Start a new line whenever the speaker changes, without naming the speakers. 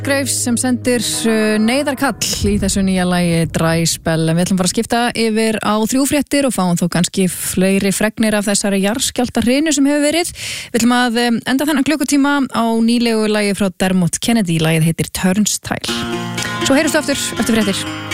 Graves sem sendir neyðarkall í þessu nýja lagi Dry Spell, en við ætlum bara að skipta yfir á 3 fréttir og fáum þó kannski fleiri fregnir af þessari jarðskjálftahrinu sem hefur verið. Við ætlum að enda þennan klukkutíma á nýlegu lagi frá Dermot Kennedy, lagið heitir Turnstile. Svo heyrustu aftur eftir fréttir.